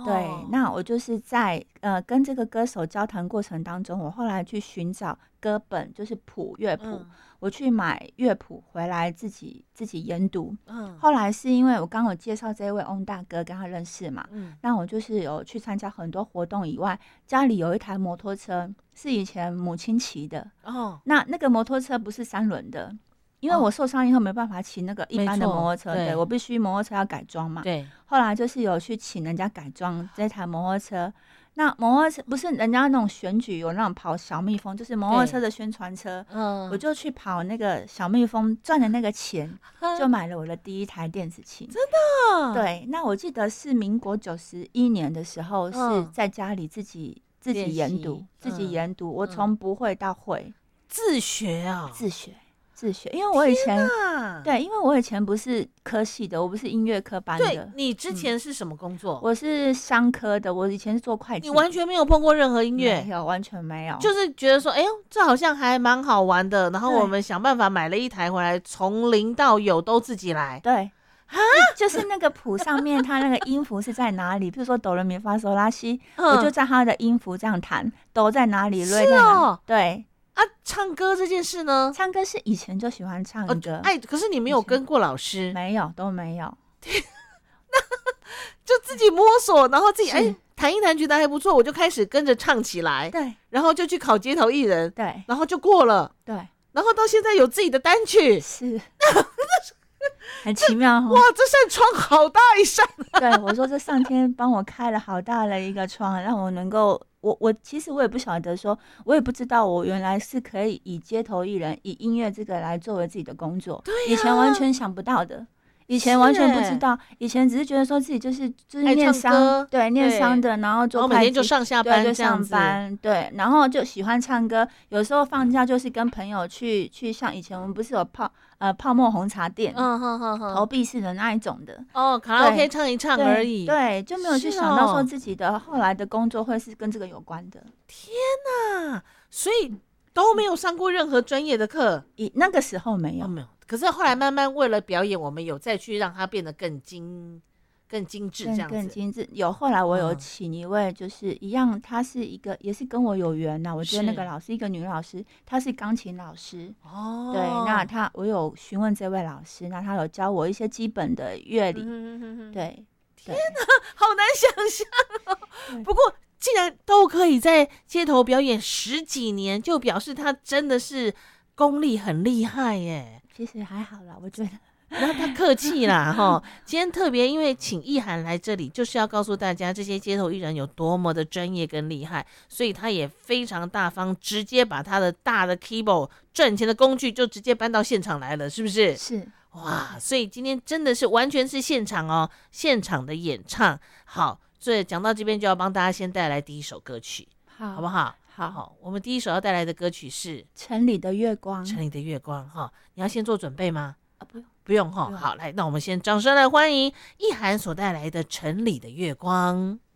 对，那我就是在跟这个歌手交谈过程当中，我后来去寻找歌本，就是谱乐谱，我去买乐谱回来自己研读。后来是因为我刚有介绍这位翁大哥，跟他认识嘛，那我就是有去参加很多活动以外，家里有一台摩托车是以前母亲骑的。那个摩托车不是3轮的。因为我受伤以后没办法骑那个一般的摩托车，对，我必须摩托车要改装嘛。 对， 后来就是有去请人家改装这台摩托车。那摩托车不是人家那种选举有那种跑小蜜蜂，就是摩托车的宣传车。我就去跑那个小蜜蜂，赚的那个钱就买了我的第一台电子琴。 真的？ 对，那我记得是民国91年的时候，是在家里自己研读，我从不会到会， 自学啊， 自学，因为我以前对，因为我以前不是科系的，我不是音乐科班的。 对，你之前是什么工作？ 我是商科的，我以前是做会计。 你完全没有碰过任何音乐？ 没有，完全没有。 就是觉得说，哎呦，这好像还蛮好玩的。然后我们想办法买了一台回来，从零到有都自己来。 对，就是那个谱上面，它那个音符是在哪里？比如说哆来咪发嗦拉西，我就在它的音符这样弹，哆在哪里，瑞在哪里。对。 唱歌这件事呢？ 唱歌是以前就喜欢唱歌， 可是你没有跟过老师？ 没有，都没有。 就自己摸索，然后自己弹一弹，觉得还不错，我就开始跟着唱起来。 对， 然后就去考街头艺人。 对， 然后就过了。 对， 然后到现在有自己的单曲。 是。很奇妙哇，这扇窗好大一扇。 对，我说这上天帮我开了好大的一个窗，让我能够，我其实我也不晓得说，我也不知道我原来是可以以街头艺人、以音乐这个来作为自己的工作。 对以前完全想不到的，以前完全不知道，以前只是觉得说自己就是念商，对，念商的，然后做会计， 每天就上下班， 对，就上班，对，然后就喜欢唱歌，有时候放假就是跟朋友去像以前我们不是有泡沫红茶店，投币式的那一种的， 卡拉 OK 唱一唱而已， 对，就没有去想到说自己的后来的工作会是跟这个有关的。 天哪，所以都没有上过任何专业的课， 那个时候没有， 没有。可是后来慢慢为了表演，我们有再去让它变得更精致，这样子更精致。有后来我有请一位，就是一样，他是一个也是跟我有缘呐。我觉得那个老师一个女老师，她是钢琴老师。对，那我有询问这位老师，那他有教我一些基本的乐理。对， 天哪，好难想象。不过既然都可以在街头表演10几年，就表示他真的是功力很厉害耶。 其实还好啦，我觉得。 然后他客气啦齁，今天特别因为请意涵来这里，就是要告诉大家这些街头艺人有多么的专业跟厉害，所以他也非常大方，直接把他的大的 keyboard 赚钱的工具就直接搬到现场来了，是不是？ 是。 哇，所以今天真的是完全是现场哦，现场的演唱。好，所以讲到这边就要帮大家先带来第一首歌曲，好不好？好，我们第一首要带来的歌曲是《 城里的月光》。 城里的月光哈，你要先做准备吗？ 不用哈。好，来，那我们先掌声来欢迎意涵所带来的《城里的月光》。